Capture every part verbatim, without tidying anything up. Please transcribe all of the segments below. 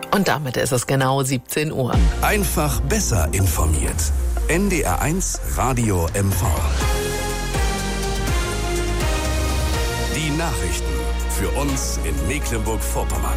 Und damit ist es genau siebzehn Uhr. Einfach besser informiert. N D R eins Radio M V. Die Nachrichten für uns in Mecklenburg-Vorpommern.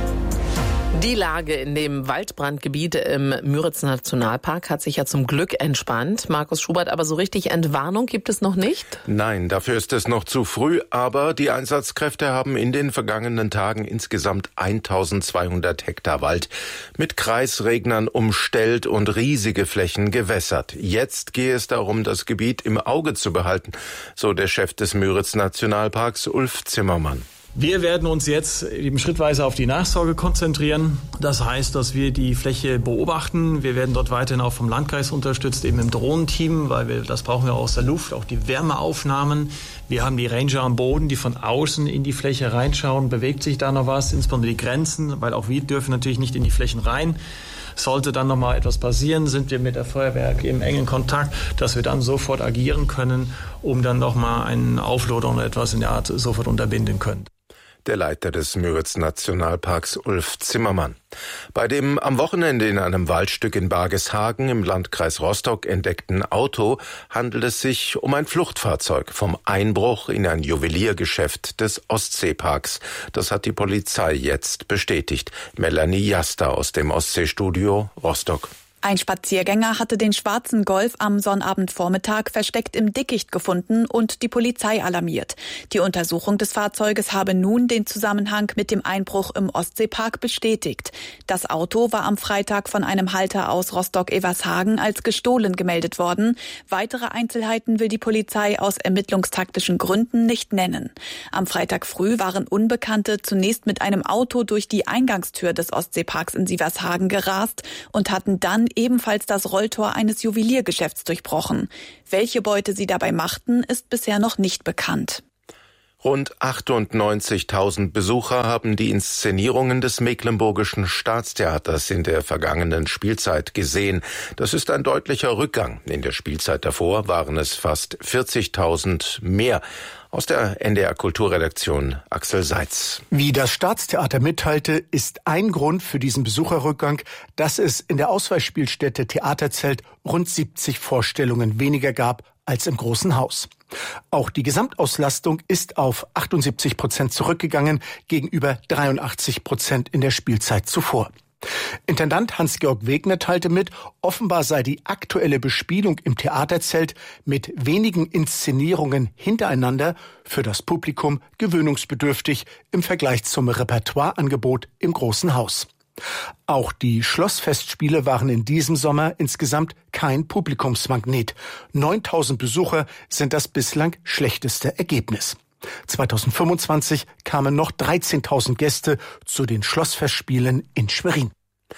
Die Lage in dem Waldbrandgebiet im Müritz-Nationalpark hat sich ja zum Glück entspannt. Markus Schubert, aber so richtig Entwarnung gibt es noch nicht? Nein, dafür ist es noch zu früh, aber die Einsatzkräfte haben in den vergangenen Tagen insgesamt eintausendzweihundert Hektar Wald mit Kreisregnern umstellt und riesige Flächen gewässert. Jetzt gehe es darum, das Gebiet im Auge zu behalten, so der Chef des Müritz-Nationalparks, Ulf Zimmermann. Wir werden uns jetzt eben schrittweise auf die Nachsorge konzentrieren. Das heißt, dass wir die Fläche beobachten. Wir werden dort weiterhin auch vom Landkreis unterstützt, eben im Drohnenteam, weil wir, das brauchen wir aus der Luft, auch die Wärmeaufnahmen. Wir haben die Ranger am Boden, die von außen in die Fläche reinschauen. Bewegt sich da noch was, insbesondere die Grenzen, weil auch wir dürfen natürlich nicht in die Flächen rein. Sollte dann noch mal etwas passieren, sind wir mit der Feuerwehr im engen Kontakt, dass wir dann sofort agieren können, um dann noch mal einen Aufloader oder etwas in der Art sofort unterbinden können. Der Leiter des Müritz-Nationalparks, Ulf Zimmermann. Bei dem am Wochenende in einem Waldstück in Bargeshagen im Landkreis Rostock entdeckten Auto handelt es sich um ein Fluchtfahrzeug vom Einbruch in ein Juweliergeschäft des Ostseeparks. Das hat die Polizei jetzt bestätigt. Melanie Jaster aus dem Ostseestudio Rostock. Ein Spaziergänger hatte den schwarzen Golf am Sonnabendvormittag versteckt im Dickicht gefunden und die Polizei alarmiert. Die Untersuchung des Fahrzeuges habe nun den Zusammenhang mit dem Einbruch im Ostseepark bestätigt. Das Auto war am Freitag von einem Halter aus Rostock-Evershagen als gestohlen gemeldet worden. Weitere Einzelheiten will die Polizei aus ermittlungstaktischen Gründen nicht nennen. Am Freitag früh waren Unbekannte zunächst mit einem Auto durch die Eingangstür des Ostseeparks in Sievershagen gerast und hatten dann ebenfalls das Rolltor eines Juweliergeschäfts durchbrochen. Welche Beute sie dabei machten, ist bisher noch nicht bekannt. Rund achtundneunzigtausend Besucher haben die Inszenierungen des Mecklenburgischen Staatstheaters in der vergangenen Spielzeit gesehen. Das ist ein deutlicher Rückgang. In der Spielzeit davor waren es fast vierzigtausend mehr. Aus der N D R Kulturredaktion Axel Seitz. Wie das Staatstheater mitteilte, ist ein Grund für diesen Besucherrückgang, dass es in der Ausweichspielstätte Theaterzelt rund siebzig Vorstellungen weniger gab als im Großen Haus. Auch die Gesamtauslastung ist auf achtundsiebzig Prozent zurückgegangen gegenüber dreiundachtzig Prozent in der Spielzeit zuvor. Intendant Hans-Georg Wegner teilte mit, offenbar sei die aktuelle Bespielung im Theaterzelt mit wenigen Inszenierungen hintereinander für das Publikum gewöhnungsbedürftig im Vergleich zum Repertoireangebot im Großen Haus. Auch die Schlossfestspiele waren in diesem Sommer insgesamt kein Publikumsmagnet. neuntausend Besucher sind das bislang schlechteste Ergebnis. zweitausendfünfundzwanzig kamen noch dreizehntausend Gäste zu den Schlossfestspielen in Schwerin.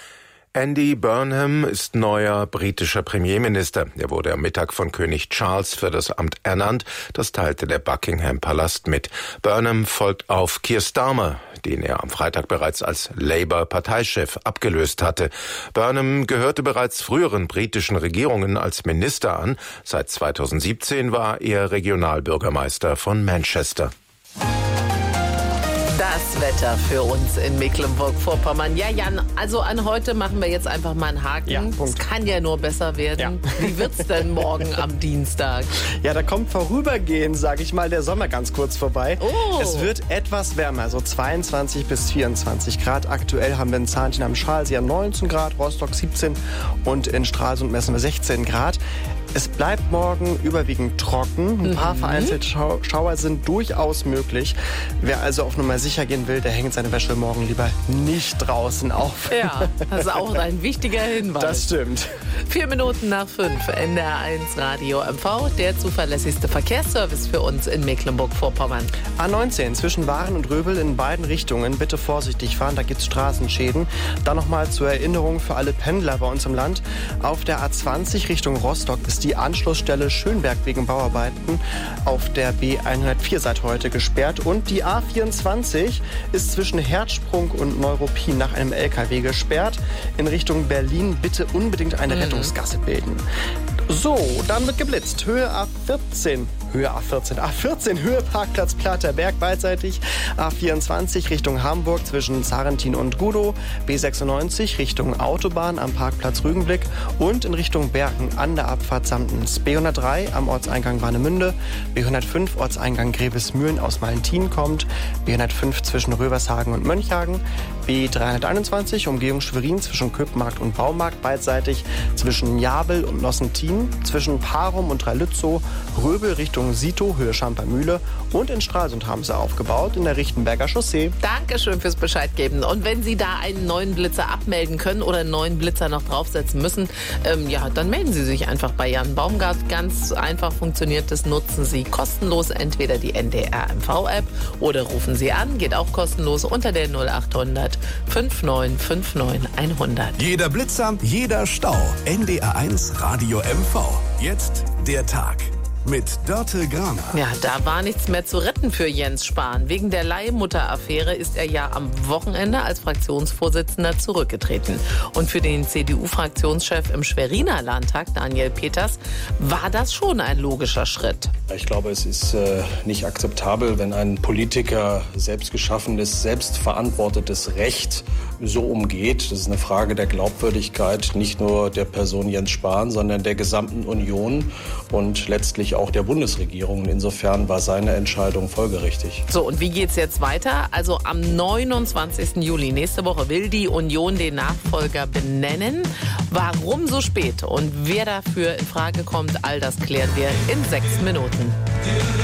Andy Burnham ist neuer britischer Premierminister. Er wurde am Mittag von König Charles für das Amt ernannt. Das teilte der Buckingham Palast mit. Burnham folgt auf Keir Starmer, den er am Freitag bereits als Labour-Parteichef abgelöst hatte. Burnham gehörte bereits früheren britischen Regierungen als Minister an. Seit zweitausendsiebzehn war er Regionalbürgermeister von Manchester. Das Wetter für uns in Mecklenburg-Vorpommern. Ja, Jan, also an heute machen wir jetzt einfach mal einen Haken. Ja, es kann ja nur besser werden. Ja. Wie wird's denn morgen am Dienstag? Ja, da kommt vorübergehend, sage ich mal, der Sommer ganz kurz vorbei. Oh. Es wird etwas wärmer, so zweiundzwanzig bis vierundzwanzig Grad. Aktuell haben wir in Zahnchen am Schalsee neunzehn Grad, Rostock siebzehn und in Stralsund messen wir sechzehn Grad. Es bleibt morgen überwiegend trocken. Ein paar mhm. vereinzelte Schau- Schauer sind durchaus möglich. Wer also auf Nummer sicher gehen will, der hängt seine Wäsche morgen lieber nicht draußen auf. Ja, das ist auch ein wichtiger Hinweis. Das stimmt. Vier Minuten nach fünf, N D R eins Radio M V, der zuverlässigste Verkehrsservice für uns in Mecklenburg-Vorpommern. A neunzehn zwischen Waren und Röbel in beiden Richtungen. Bitte vorsichtig fahren, da gibt es Straßenschäden. Dann nochmal zur Erinnerung für alle Pendler bei uns im Land. Auf der A zwanzig Richtung Rostock ist die Anschlussstelle Schönberg wegen Bauarbeiten auf der B hundertvier seit heute gesperrt. Und die A vierundzwanzig ist zwischen Herzsprung und Neuruppin nach einem L K W gesperrt. In Richtung Berlin bitte unbedingt eine mhm. Rettungsgasse bilden. So, dann wird geblitzt. Höhe A vierzehn Höhe A vierzehn. A vierzehn Höhe Parkplatz Platterberg beidseitig. A vierundzwanzig Richtung Hamburg zwischen Sarrentin und Gudow. B sechsundneunzig Richtung Autobahn am Parkplatz Rügenblick und in Richtung Berken an der Abfahrt Samtens. B hundertdrei am Ortseingang Warnemünde. B hundertfünf Ortseingang Grevesmühlen aus Malentin kommt. B hundertfünf zwischen Rövershagen und Mönchhagen. B dreihunderteinundzwanzig Umgehung Schwerin zwischen Köpmarkt und Baumarkt beidseitig. Zwischen Jabel und Nossentin. Zwischen Parum und Dreilützow. Röbel Richtung Sito, Höhe Schampermühle und in Stralsund haben sie aufgebaut, in der Richtenberger Chaussee. Dankeschön fürs Bescheid geben. Und wenn Sie da einen neuen Blitzer abmelden können oder einen neuen Blitzer noch draufsetzen müssen, ähm, ja, dann melden Sie sich einfach bei Jan Baumgart. Ganz einfach funktioniert das. Nutzen Sie kostenlos entweder die N D R M V-App oder rufen Sie an. Geht auch kostenlos unter der null acht hundert neunundfünfzig neunundfünfzig hundert. Jeder Blitzer, jeder Stau. N D R eins Radio M V. Jetzt der Tag. Mit Dörte Graner. Ja, da war nichts mehr zu retten für Jens Spahn. Wegen der Leihmutter-Affäre ist er ja am Wochenende als Fraktionsvorsitzender zurückgetreten. Und für den C D U-Fraktionschef im Schweriner Landtag, Daniel Peters, war das schon ein logischer Schritt. Ich glaube, es ist äh, nicht akzeptabel, wenn ein Politiker selbstgeschaffenes, selbstverantwortetes Recht so umgeht. Das ist eine Frage der Glaubwürdigkeit, nicht nur der Person Jens Spahn, sondern der gesamten Union und letztlich auch der Bundesregierung. Insofern war seine Entscheidung folgerichtig. So, und wie geht's jetzt weiter? Also am neunundzwanzigsten Juli, nächste Woche, will die Union den Nachfolger benennen. Warum so spät und wer dafür in Frage kommt, all das klären wir in sechs Minuten.